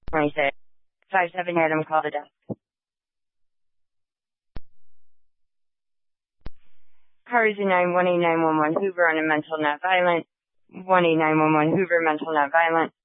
26. 57 Adam, call the desk. Cars 918-911 Hoover on a mental not violent. 18911 Hoover mental not violent.